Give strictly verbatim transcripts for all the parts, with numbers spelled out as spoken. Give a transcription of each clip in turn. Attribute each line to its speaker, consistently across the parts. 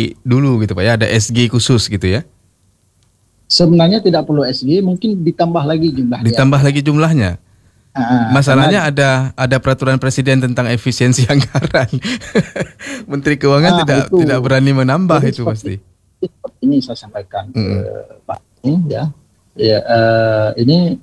Speaker 1: dulu gitu Pak ya, ada S G khusus gitu ya?
Speaker 2: Sebenarnya tidak perlu S G, mungkin ditambah lagi jumlahnya.
Speaker 1: Ditambah lagi jumlahnya.
Speaker 2: Nah,
Speaker 1: Masalahnya
Speaker 2: karena,
Speaker 1: ada ada peraturan presiden tentang efisiensi anggaran. Menteri Keuangan
Speaker 2: nah,
Speaker 1: tidak
Speaker 2: itu.
Speaker 1: tidak berani menambah
Speaker 2: Jadi
Speaker 1: itu
Speaker 2: seperti,
Speaker 1: pasti.
Speaker 2: Seperti ini saya sampaikan
Speaker 1: mm-hmm.
Speaker 2: ke Pak ini ya. Ya uh, ini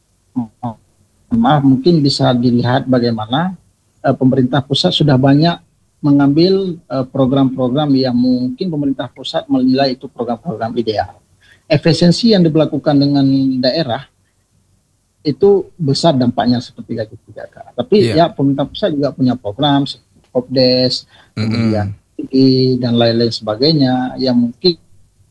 Speaker 2: maaf mungkin bisa dilihat bagaimana uh, pemerintah pusat sudah banyak mengambil uh, program-program yang mungkin pemerintah pusat menilai itu program-program ideal. Efisiensi yang dilakukan dengan daerah itu besar dampaknya seperti gaji tiga K. Tapi yeah. ya pemerintah pusat juga punya program seperti Popdes, mm-hmm. kemudian dan lain-lain sebagainya yang mungkin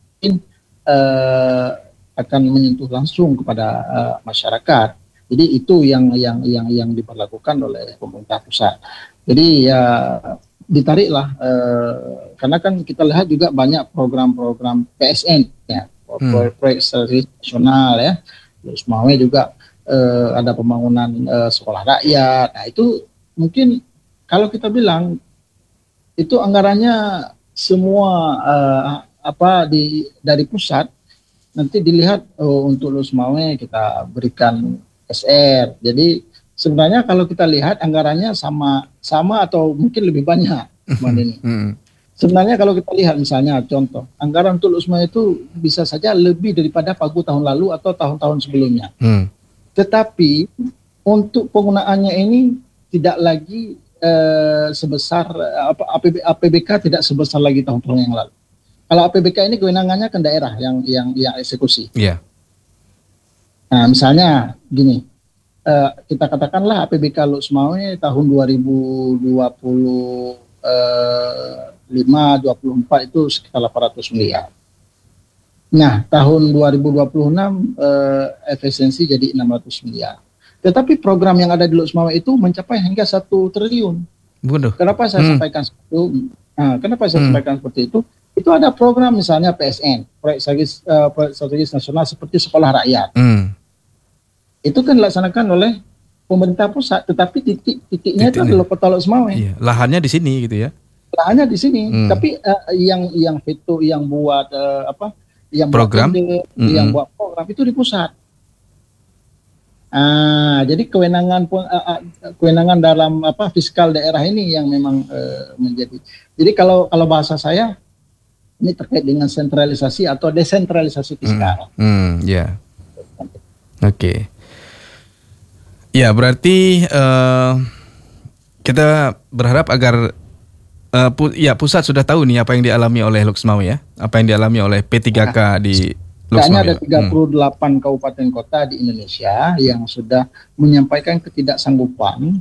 Speaker 2: uh, akan menyentuh langsung kepada uh, masyarakat. Jadi itu yang yang yang yang diberlakukan oleh pemerintah pusat. Jadi ya ditariklah uh, karena kan kita lihat juga banyak program-program P S N ya, hmm. proyek strategis nasional ya. Terus mau juga uh, ada pembangunan uh, sekolah rakyat. Nah itu mungkin kalau kita bilang itu anggarannya semua uh, apa di dari pusat, nanti dilihat oh, untuk Lus Mawe kita berikan S R. Jadi sebenarnya kalau kita lihat anggarannya sama sama atau mungkin lebih banyak Bang Denny. Sebenarnya kalau kita lihat misalnya contoh anggaran untuk Lus Mawe itu bisa saja lebih daripada Pagu tahun lalu atau tahun-tahun sebelumnya. Hmm. Tetapi untuk penggunaannya ini tidak lagi eh, sebesar apa A P B K tidak sebesar lagi tahun-tahun yang lalu. Kalau A P B K ini kewenangannya kan daerah yang yang yang eksekusi. Iya. Yeah. Nah, misalnya gini, uh, kita katakanlah A P B K Lus Mawe tahun dua ribu dua puluh lima dua puluh empat itu sekitar delapan ratus miliar. Nah, tahun dua ribu dua puluh enam uh, efisiensi jadi enam ratus miliar. Tetapi program yang ada di Lus Mawe itu mencapai hingga satu triliun. Bodoh. Kenapa saya hmm. sampaikan seperti itu? Nah, kenapa saya hmm. sampaikan seperti itu? Itu ada program misalnya P S N, proyek strategis, uh, proyek strategis nasional seperti sekolah rakyat. Hmm. Itu kan dilaksanakan oleh pemerintah pusat, tetapi titik-titiknya itu adalah Kota Lus Mawe. Iya, lahannya di sini gitu ya. Lahannya di sini, hmm. tapi uh, yang yang veto yang buat uh, apa? Yang program, buat ide, hmm. yang buat program itu di pusat. Ah, jadi kewenangan uh, uh, kewenangan dalam apa fiskal daerah ini yang memang uh, menjadi. Jadi kalau kalau bahasa saya ini terkait dengan sentralisasi atau desentralisasi fiskal. Hmm, hmm ya. Yeah. Oke. Okay. Ya, berarti uh, kita berharap agar uh, pu- ya pusat sudah tahu nih apa yang dialami oleh Lus Mawe ya, apa yang dialami oleh P tiga K nah, di Lus Mawe. Ada tiga puluh delapan hmm. kabupaten kota di Indonesia yang sudah menyampaikan ketidaksanggupan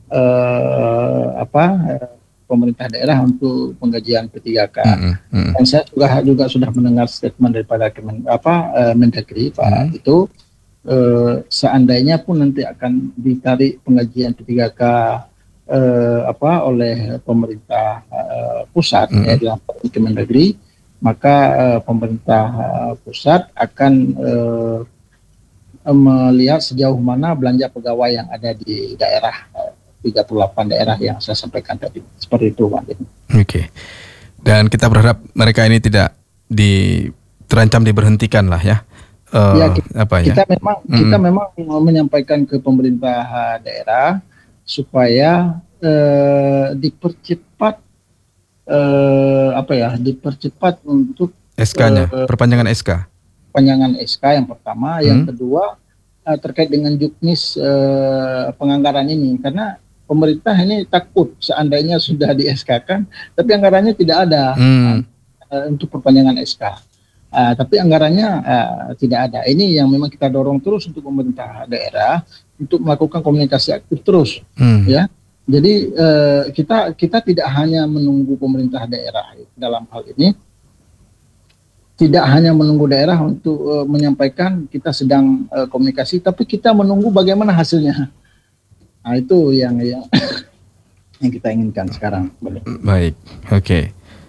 Speaker 2: uh, apa uh, pemerintah daerah untuk penggajian P tiga K. Hmm, hmm. Dan saya juga juga sudah mendengar statement daripada Kemen, apa uh, Mendagri Pak hmm. itu uh, seandainya pun nanti akan ditarik penggajian P tiga K uh, apa oleh pemerintah uh, pusat hmm. ya dalam Kemendagri, maka uh, pemerintah uh, pusat akan uh, melihat sejauh mana belanja pegawai yang ada di daerah uh, tiga puluh delapan daerah yang saya sampaikan tadi. Seperti itu, Pak. Oke. Okay. Dan kita berharap mereka ini tidak di terancam diberhentikan lah ya. Uh, ya, kita, apa ya? Kita memang mm-hmm. kita memang menyampaikan ke pemerintah daerah supaya uh, dipercepat uh, apa ya? Dipercepat untuk S K-nya, uh, perpanjangan S K. Perpanjangan S K yang pertama, hmm. yang kedua uh, terkait dengan juknis uh, penganggaran ini, karena pemerintah ini takut seandainya sudah di S K-kan, tapi anggarannya tidak ada hmm. uh, untuk perpanjangan S K. Uh, tapi anggarannya uh, tidak ada. Ini yang memang kita dorong terus untuk pemerintah daerah untuk melakukan komunikasi aktif terus, hmm. ya. Jadi uh, kita kita tidak hanya menunggu pemerintah daerah dalam hal ini. Tidak hanya menunggu daerah untuk uh, menyampaikan kita sedang uh, komunikasi, tapi kita menunggu bagaimana hasilnya. Nah itu yang yang, yang kita inginkan sekarang. Baik, oke. Okay.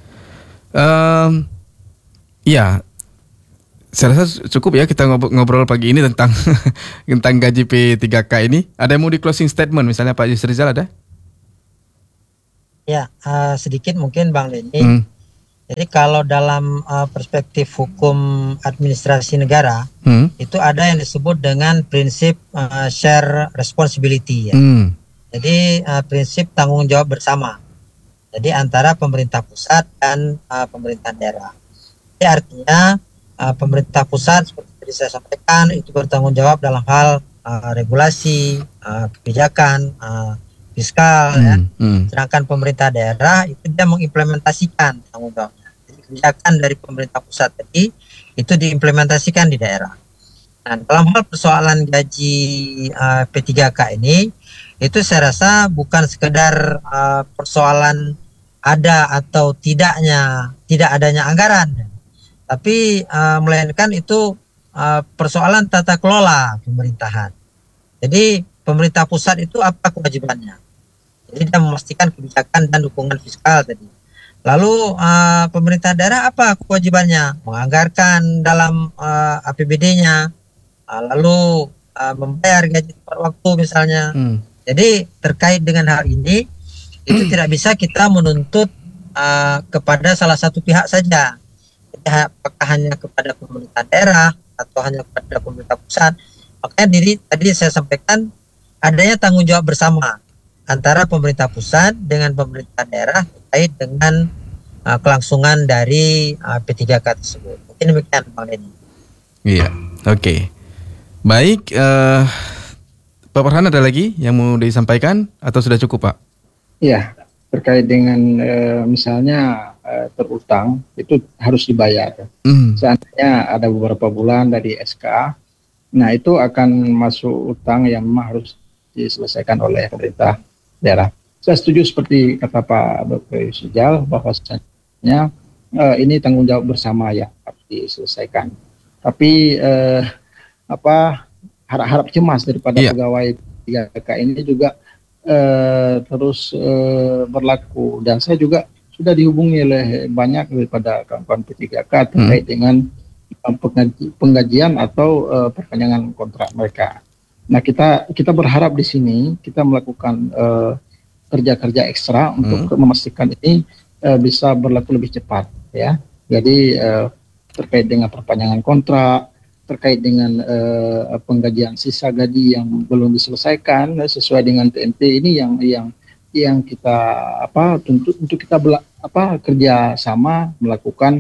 Speaker 2: Um, ya, saya rasa cukup ya kita ngobrol, ngobrol pagi ini tentang tentang gaji P tiga K ini. Ada yang mau di closing statement misalnya Pak Yusrizal ada?
Speaker 3: Ya, uh, sedikit mungkin Bang Denny. Hmm. Jadi kalau dalam uh, perspektif hukum administrasi negara,
Speaker 1: hmm.
Speaker 3: itu ada yang disebut dengan prinsip uh, share responsibility. Ya.
Speaker 1: Hmm.
Speaker 3: Jadi uh, prinsip tanggung jawab bersama. Jadi antara pemerintah pusat dan uh, pemerintah daerah. Jadi artinya uh, pemerintah pusat seperti tadi saya sampaikan itu bertanggung jawab dalam hal uh, regulasi, uh, kebijakan, uh, fiskal,
Speaker 1: hmm.
Speaker 3: ya.
Speaker 1: Hmm.
Speaker 3: Sedangkan pemerintah daerah itu dia mengimplementasikan tanggung jawabnya. Jadi kebijakan dari pemerintah pusat tadi itu diimplementasikan di daerah. Nah, dalam hal persoalan gaji uh, P tiga K ini, itu saya rasa bukan sekedar uh, persoalan ada atau tidaknya, tidak adanya anggaran, tapi uh, melainkan itu uh, persoalan tata kelola pemerintahan. Jadi pemerintah pusat itu apa kewajibannya? Jadi dia memastikan kebijakan dan dukungan fiskal tadi. Lalu uh, pemerintah daerah apa kewajibannya? Menganggarkan dalam uh, A P B D-nya, uh, lalu uh, membayar gaji tepat waktu misalnya.
Speaker 1: Hmm.
Speaker 3: Jadi terkait dengan hal ini, itu tidak bisa kita menuntut uh, kepada salah satu pihak saja. Jadi apakah hanya kepada pemerintah daerah atau hanya kepada pemerintah pusat? Makanya diri tadi saya sampaikan adanya tanggung jawab bersama antara pemerintah pusat dengan pemerintah daerah terkait dengan uh, kelangsungan dari uh, P tiga K tersebut. Mungkin demikian Bang Denny.
Speaker 1: Iya, oke. Okay. Baik, uh, Pak Farhan ada lagi yang mau disampaikan atau sudah cukup Pak?
Speaker 2: Iya, terkait dengan uh, misalnya uh, terutang itu harus dibayar. Mm. Seandainya ada beberapa bulan dari S K, nah itu akan masuk utang yang memang harus diselesaikan oleh pemerintah daerah. Saya setuju seperti kata Pak Doktor Yusrijal bahwasanya uh, ini tanggung jawab bersama yang harus diselesaikan. Tapi uh, apa harap-harap cemas daripada yeah. pegawai tiga K ini juga uh, terus uh, berlaku, dan saya juga sudah dihubungi oleh banyak daripada kawan-kawan P tiga K terkait hmm. dengan penggaji, penggajian atau uh, perpanjangan kontrak mereka. Nah, kita kita berharap di sini kita melakukan uh, kerja-kerja ekstra untuk hmm. memastikan ini uh, bisa berlaku lebih cepat, ya. Jadi uh, terkait dengan perpanjangan kontrak, terkait dengan uh, penggajian sisa gaji yang belum diselesaikan uh, sesuai dengan T N T ini yang yang yang kita apa tuntut untuk kita bela, apa kerja sama melakukan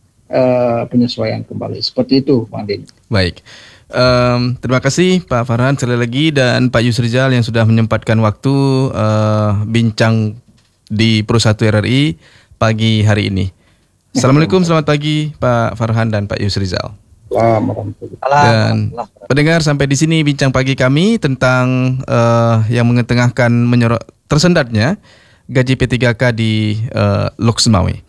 Speaker 2: uh, penyesuaian kembali. Seperti itu, Bang Denny.
Speaker 1: Baik. Um, terima kasih Pak Farhan sekali lagi dan Pak Yusrijal yang sudah menyempatkan waktu uh, bincang di Pro satu R R I pagi hari ini. Assalamualaikum, selamat pagi Pak Farhan dan Pak Yusrijal. Dan pendengar, sampai di sini bincang pagi kami tentang uh, yang mengetengahkan menyorot tersendatnya gaji P tiga K di uh, Lok Semawe.